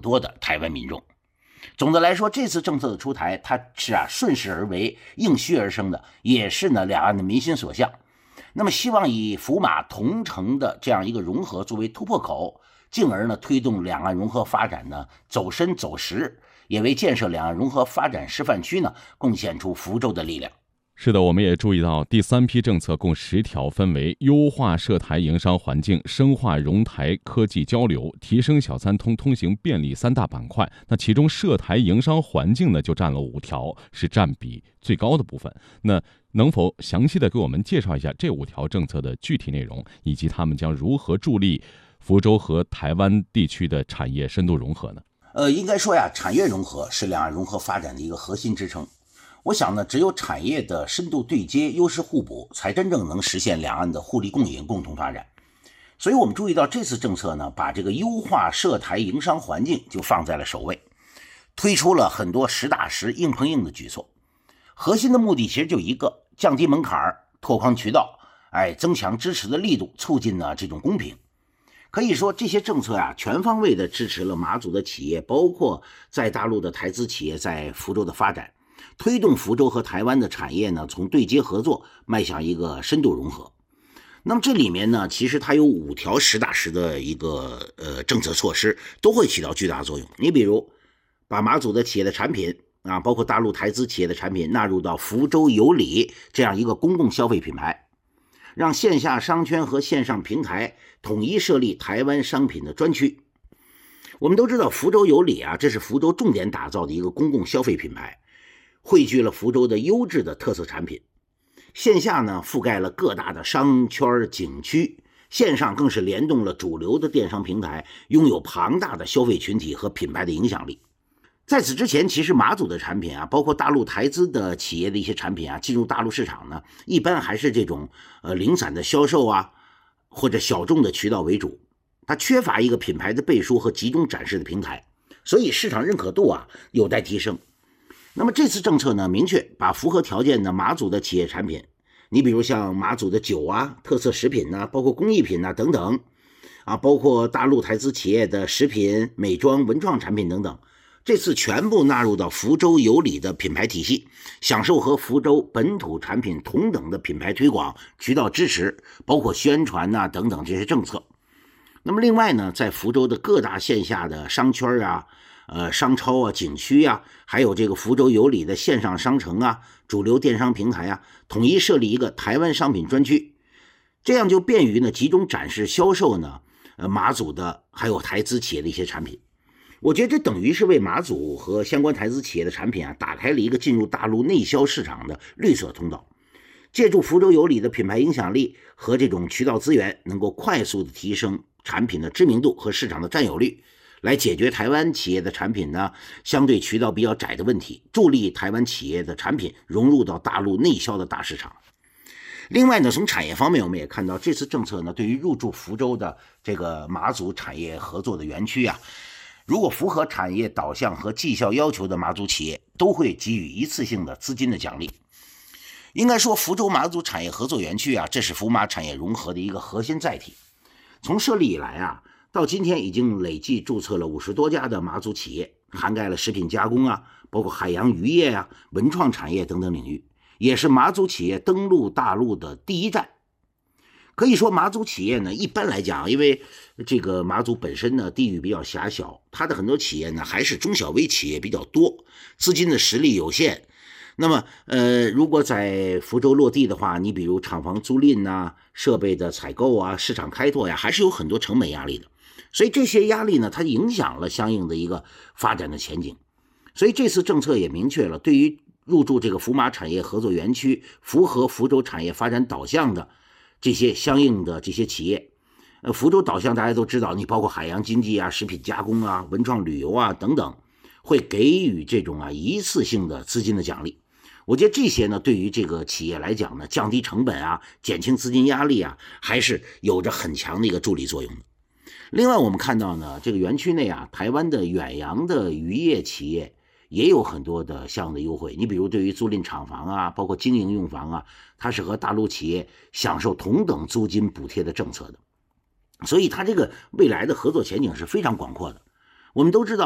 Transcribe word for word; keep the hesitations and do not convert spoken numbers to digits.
多的台湾民众。总的来说，这次政策的出台，它是啊顺势而为、应需而生的，也是呢两岸的民心所向。那么，希望以福马同城的这样一个融合作为突破口，进而呢推动两岸融合发展呢走深走实，也为建设两岸融合发展示范区呢贡献出福州的力量。 是的，我们也注意到第三批政策共十条，分为优化涉台营商环境、深化融台科技交流、提升小三通通行便利三大板块。那其中涉台营商环境呢，就占了五条，是占比最高的部分。那能否详细的给我们介绍一下这五条政策的具体内容，以及他们将如何助力福州和台湾地区的产业深度融合呢？ 呃，应该说呀，产业融合是两岸融合发展的一个核心支撑。我想呢，只有产业的深度对接、优势互补，才真正能实现两岸的互利共赢、共同发展。所以我们注意到这次政策呢，把这个优化涉台营商环境就放在了首位，推出了很多实打实、硬碰硬的举措。核心的目的其实就一个：降低门槛、拓宽渠道，哎，增强支持的力度，促进呢这种公平。可以说，这些政策啊，全方位的支持了马祖的企业，包括在大陆的台资企业在福州的发展。推动福州和台湾的产业呢，从对接合作迈向一个深度融合。那么这里面呢，其实它有五条实打实的一个呃政策措施，都会起到巨大作用。你比如，把马祖的企业的产品啊，包括大陆台资企业的产品纳入到福州有礼这样一个公共消费品牌，让线下商圈和线上平台统一设立台湾商品的专区。我们都知道，福州有礼啊，这是福州重点打造的一个公共消费品牌。汇聚了福州的优质的特色产品，线下呢覆盖了各大的商圈景区，线上更是联动了主流的电商平台，拥有庞大的消费群体和品牌的影响力。在此之前，其实马祖的产品啊，包括大陆台资的企业的一些产品啊，进入大陆市场呢，一般还是这种呃零散的销售啊，或者小众的渠道为主，它缺乏一个品牌的背书和集中展示的平台，所以市场认可度啊有待提升。那么这次政策呢，明确把符合条件的马祖的企业产品，你比如像马祖的酒啊、特色食品呐、啊，包括工艺品呐、啊、等等，啊，包括大陆台资企业的食品、美妆、文创产品等等，这次全部纳入到福州有礼的品牌体系，享受和福州本土产品同等的品牌推广、渠道支持，包括宣传呐、啊、等等这些政策。那么另外呢，在福州的各大线下的商圈啊。呃，商超啊、景区啊，还有这个福州有礼的线上商城啊、主流电商平台啊，统一设立一个台湾商品专区，这样就便于呢集中展示销售呢，呃马祖的还有台资企业的一些产品。我觉得这等于是为马祖和相关台资企业的产品啊，打开了一个进入大陆内销市场的绿色通道。借助福州有礼的品牌影响力和这种渠道资源，能够快速的提升产品的知名度和市场的占有率。来解决台湾企业的产品呢相对渠道比较窄的问题，助力台湾企业的产品融入到大陆内销的大市场。另外呢，从产业方面，我们也看到这次政策呢，对于入驻福州的这个马祖产业合作的园区啊，如果符合产业导向和绩效要求的马祖企业，都会给予一次性的资金的奖励。应该说，福州马祖产业合作园区啊，这是福马产业融合的一个核心载体。从设立以来啊，到今天已经累计注册了五十多家的马祖企业，涵盖了食品加工啊，包括海洋渔业啊、文创产业等等领域，也是马祖企业登陆大陆的第一站。可以说，马祖企业呢，一般来讲，因为这个马祖本身呢地域比较狭小，它的很多企业呢还是中小微企业比较多，资金的实力有限。那么，呃，如果在福州落地的话，你比如厂房租赁呐、设备的采购啊、市场开拓呀，还是有很多成本压力的。所以这些压力呢，它影响了相应的一个发展的前景。所以这次政策也明确了，对于入驻这个福马产业合作园区，符合福州产业发展导向的这些相应的这些企业，呃，福州导向大家都知道，你包括海洋经济啊、食品加工啊、文创旅游啊等等，会给予这种啊一次性的资金的奖励。我觉得这些呢，对于这个企业来讲呢，降低成本啊，减轻资金压力啊，还是有着很强的一个助力作用的。另外，我们看到呢，这个园区内啊，台湾的远洋的渔业企业也有很多的相应的优惠。你比如对于租赁厂房啊，包括经营用房啊，它是和大陆企业享受同等租金补贴的政策的。所以它这个未来的合作前景是非常广阔的。我们都知道。